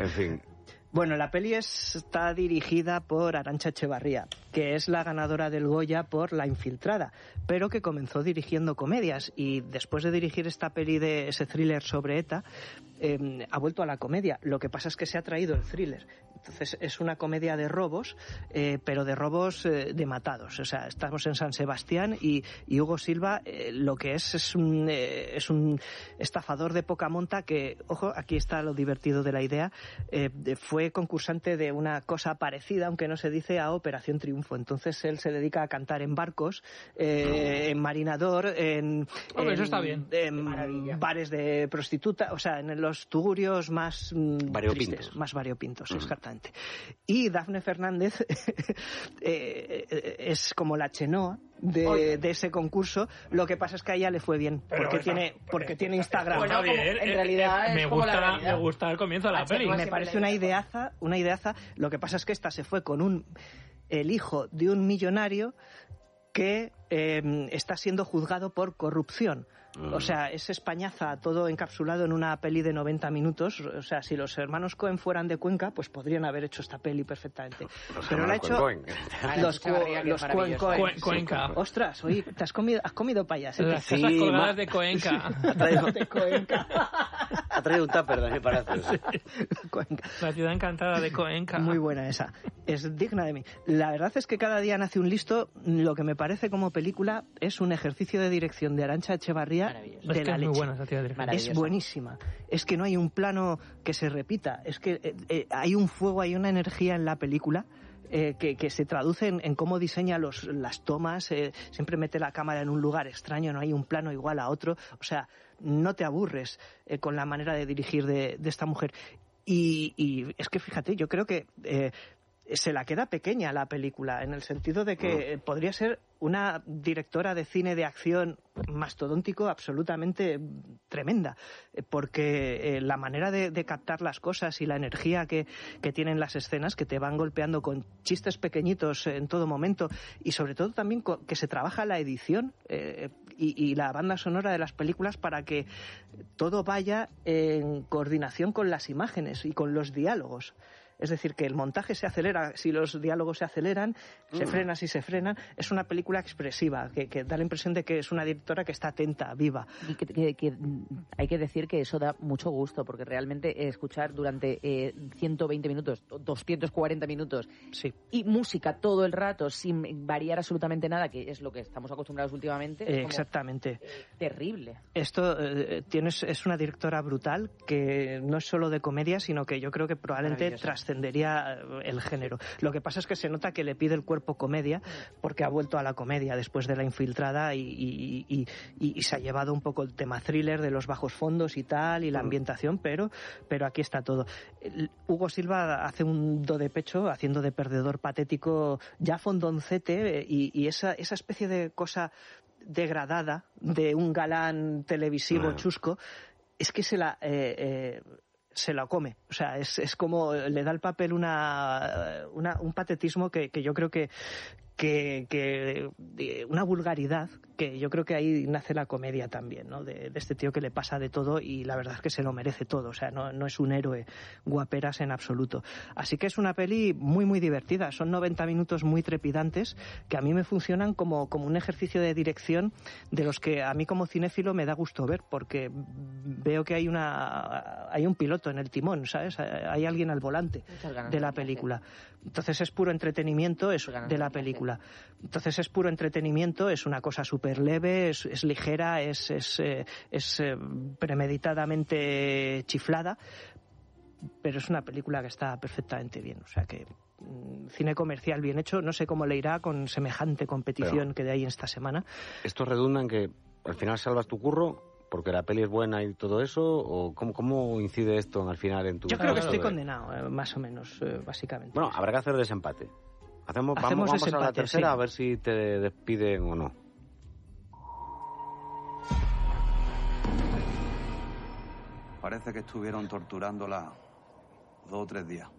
En fin. Bueno, la peli está dirigida por Arantxa Echevarría, que es la ganadora del Goya por La Infiltrada, pero que comenzó dirigiendo comedias y después de dirigir esta peli de ese thriller sobre ETA, ha vuelto a la comedia. Lo que pasa es que se ha traído el thriller. Entonces es una comedia de robos, pero de robos de matados. O sea, estamos en San Sebastián y Hugo Silva lo que es un estafador de poca monta que, ojo, aquí está lo divertido de la idea, fue concursante de una cosa parecida, aunque no se dice, a Operación Triunfo. Entonces él se dedica a cantar en barcos, en marinador, eso está bien. En bares de prostituta, o sea, en los tugurios más tristes, más variopintos, exactamente. Y Dafne Fernández es como la Chenoa de ese concurso. Lo que pasa es que a ella le fue bien porque tiene Instagram. Bueno, bien, en realidad me gusta el comienzo de la peli. Me parece una ideaza. Lo que pasa es que esta se fue con el hijo de un millonario que está siendo juzgado por corrupción. O sea, es Españaza todo encapsulado en una peli de 90 minutos. O sea, si los hermanos Coen fueran de Cuenca, pues podrían haber hecho esta peli perfectamente. Pero lo ha hecho los Coen. Cuenca. Ostras, oye, has comido payas. Las cosas colgadas de Cuenca. Ha traído un tupper también para hacer. Cuenca. La ciudad encantada de Cuenca. Muy buena esa. Es digna de mí. La verdad es que cada día nace un listo. Lo que me parece como película es un ejercicio de dirección de Arantxa Echevarría de la leche. Es buenísima. Es que no hay un plano que se repita. Es que hay un fuego, hay una energía en la película que se traduce en cómo diseña las tomas. Siempre mete la cámara en un lugar extraño, no hay un plano igual a otro. O sea, no te aburres con la manera de dirigir de esta mujer. Y es que fíjate, yo creo que se la queda pequeña la película, en el sentido de que podría ser una directora de cine de acción mastodóntico absolutamente tremenda, porque la manera de captar las cosas y la energía que tienen las escenas, que te van golpeando con chistes pequeñitos en todo momento, y sobre todo también que se trabaja la edición y la banda sonora de las películas para que todo vaya en coordinación con las imágenes y con los diálogos. Es decir, que el montaje se acelera si los diálogos se aceleran, se frena si se frenan. Es una película expresiva, que da la impresión de que es una directora que está atenta, viva. Y que hay que decir que eso da mucho gusto, porque realmente escuchar durante 120 minutos, 240 minutos, sí, y música todo el rato, sin variar absolutamente nada, que es lo que estamos acostumbrados últimamente, es exactamente. Terrible. Esto es una directora brutal, que no es solo de comedia, sino que yo creo que probablemente trascendería el género. Lo que pasa es que se nota que le pide el cuerpo comedia, porque ha vuelto a la comedia después de La Infiltrada y se ha llevado un poco el tema thriller de los bajos fondos y tal, y la ambientación, pero aquí está todo. Hugo Silva hace un do de pecho haciendo de perdedor patético ya fondoncete, y esa especie de cosa degradada de un galán televisivo chusco, es que se la come. O sea, es como le da el papel un patetismo que yo creo que una vulgaridad, que yo creo que ahí nace la comedia también, ¿no? De este tío que le pasa de todo, y la verdad es que se lo merece todo. O sea, no es un héroe guaperas en absoluto. Así que es una peli muy muy divertida. Son 90 minutos muy trepidantes que a mí me funcionan como un ejercicio de dirección de los que a mí como cinéfilo me da gusto ver, porque veo que hay un piloto en el timón, ¿sabes? Hay alguien al volante de la película. Entonces es puro entretenimiento de la película. Entonces es puro entretenimiento, es una cosa súper leve, es ligera, es premeditadamente chiflada, pero es una película que está perfectamente bien. O sea que cine comercial bien hecho. No sé cómo le irá con semejante competición que hay esta semana. ¿Esto redunda en que al final salvas tu curro porque la peli es buena y todo eso? ¿O cómo incide esto al final en tu...? Yo creo que estoy condenado, más o menos, básicamente. Bueno, habrá que hacer desempate. Vamos desempate, a la tercera, sí. A ver si te despiden o no. Parece que estuvieron torturándola 2 o 3 días.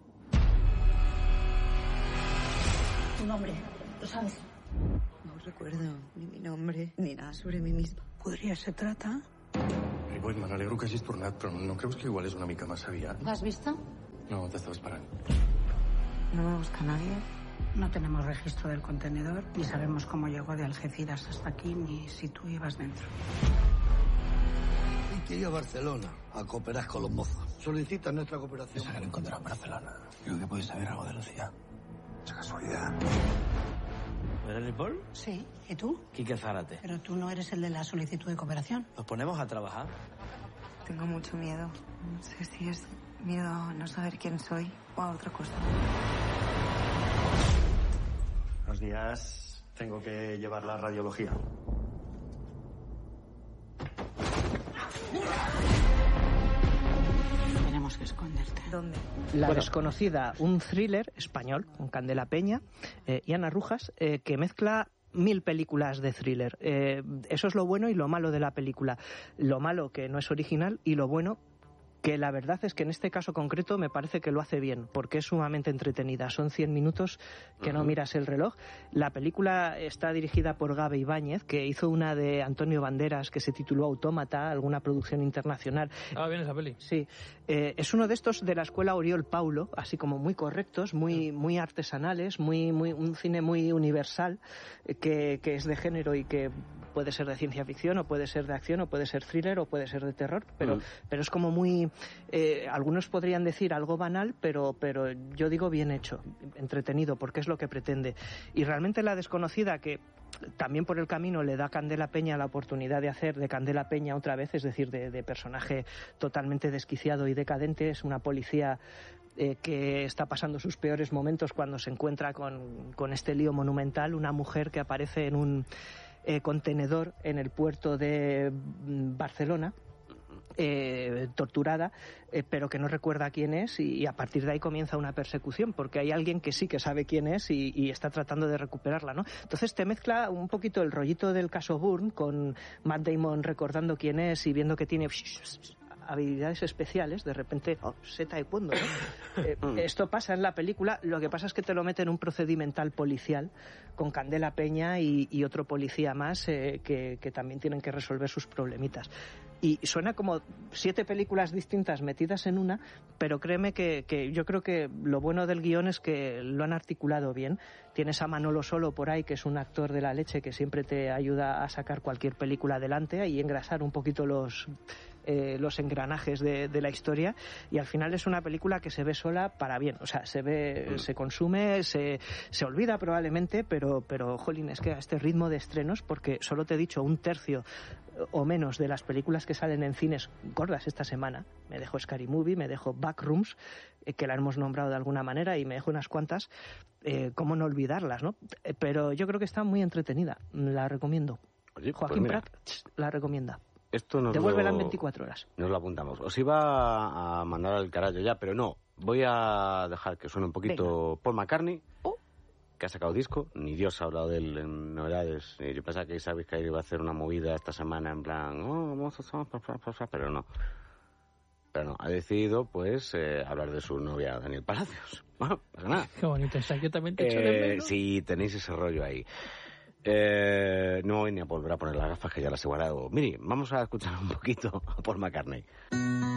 ¿Tu nombre? ¿Lo sabes? No recuerdo ni mi nombre, ni nada sobre mí misma. ¿Podria ser trata? Ripoll, me n'alegro que hagis tornat, però no creus que igual és una mica massa aviat? L'has vista? No, te estaba esperando. ¿No me busca nadie? No tenemos registro del contenedor, ni sabemos cómo llegó de Algeciras hasta aquí, ni si tú ibas dentro. Y que ir a Barcelona a cooperar con los mozos. Solicita nuestra cooperación. Se han encontrado en Barcelona. Creo que puedes saber algo de Lucía. Esa casualidad. ¿Eres Ripoll? Sí, ¿y tú? Quique Zárate. Pero tú no eres el de la solicitud de cooperación. ¿Nos ponemos a trabajar? Tengo mucho miedo. No sé si es miedo a no saber quién soy o a otra cosa. Buenos días. Tengo que llevar la radiología. Tenemos que esconderte. ¿Dónde? La desconocida, un thriller español con Candela Peña y Ana Rujas, que mezcla 1000 películas de thriller. Eso es lo bueno y lo malo de la película. Lo malo que no es original y lo bueno que la verdad es que en este caso concreto me parece que lo hace bien, porque es sumamente entretenida. Son 100 minutos que no miras el reloj. La película está dirigida por Gabe Ibáñez, que hizo una de Antonio Banderas que se tituló Autómata, alguna producción internacional. Ah, bien esa peli. Sí. Es uno de estos de la escuela Oriol Paulo, así como muy correctos, muy artesanales, un cine muy universal, que es de género y que puede ser de ciencia ficción, o puede ser de acción, o puede ser thriller, o puede ser de terror, pero es como muy... algunos podrían decir algo banal, pero yo digo bien hecho, entretenido, porque es lo que pretende. Y realmente La desconocida, que también por el camino le da a Candela Peña la oportunidad de hacer de Candela Peña otra vez, es decir, de personaje totalmente desquiciado y decadente, es una policía que está pasando sus peores momentos cuando se encuentra con este lío monumental, una mujer que aparece en un contenedor en el puerto de Barcelona, torturada, pero que no recuerda quién es, y a partir de ahí comienza una persecución, porque hay alguien que sí que sabe quién es y está tratando de recuperarla, ¿no? Entonces te mezcla un poquito el rollito del caso Bourne, con Matt Damon recordando quién es y viendo que tiene habilidades especiales, de repente, sé taekwondo, ¿no? Esto pasa en la película, lo que pasa es que te lo meten en un procedimental policial con Candela Peña y otro policía más que también tienen que resolver sus problemitas. Y suena como 7 películas distintas metidas en una, pero créeme que yo creo que lo bueno del guión es que lo han articulado bien. Tienes a Manolo Solo por ahí, que es un actor de la leche que siempre te ayuda a sacar cualquier película adelante y engrasar un poquito los engranajes de la historia, y al final es una película que se ve sola para bien, o sea, se ve, se consume, se olvida probablemente, pero jolín, es que a este ritmo de estrenos, porque solo te he dicho 1/3 o menos de las películas que salen en cines gordas esta semana, me dejo Scary Movie, me dejo Backrooms, que la hemos nombrado de alguna manera, y me dejo unas cuantas, cómo no olvidarlas, ¿no? Pero yo creo que está muy entretenida, la recomiendo. Oye, Joaquín Prat la recomienda. Devuélvela en 24 horas. Nos lo apuntamos. Os iba a mandar al carajo ya, pero no. Voy a dejar que suene un poquito Paul McCartney, que ha sacado disco. Ni Dios ha hablado de él en novedades. Yo pensaba que sabéis que iba a hacer una movida esta semana en plan, pero no. Pero no, ha decidido, pues, hablar de su novia Daniel Palacios. Bueno, pasa nada. Qué bonito, está yo también te echo de menos. Sí, tenéis ese rollo ahí. No voy ni a volver a poner las gafas, que ya las he guardado. Miri, vamos a escuchar un poquito a Paul McCartney.